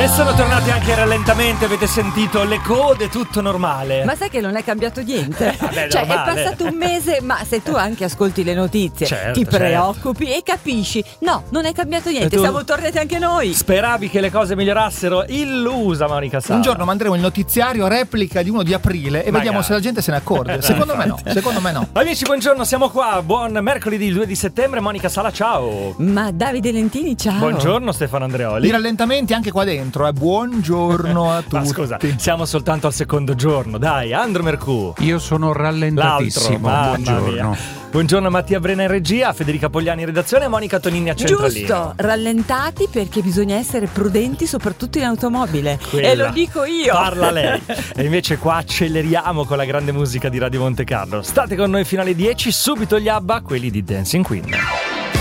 E sono tornati anche rallentamenti, avete sentito le code, tutto normale. Ma sai che non è cambiato niente? Vabbè, cioè normale. è passato un mese, ma se tu anche ascolti le notizie, Certo, ti preoccupi e capisci. No, non è cambiato niente, E tu? siamo tornati anche noi. Speravi che le cose migliorassero? Illusa Monica Sala. Un giorno manderemo il notiziario replica di uno di aprile e Magari. vediamo se la gente se ne accorge. Secondo me no, secondo me no. Amici, buongiorno, siamo qua. Buon mercoledì 2 di settembre. Monica Sala, ciao. Ma Davide Lentini, ciao. Buongiorno Stefano Andreoli. I rallentamenti anche qua dentro, Buongiorno a tutti. Ma scusa, siamo soltanto al secondo giorno. Dai, Andro Mercù. Io sono rallentatissimo. Mamma Buongiorno. mia. Buongiorno Mattia Brena in regia, Federica Pogliani in redazione e Monica Tonini a centralino. Giusto, rallentati perché bisogna essere prudenti soprattutto in automobile. Quella. E lo dico io. Parla lei. E invece qua acceleriamo con la grande musica di Radio Monte Carlo. State con noi fino alle 10, subito gli ABBA, quelli di Dancing Queen.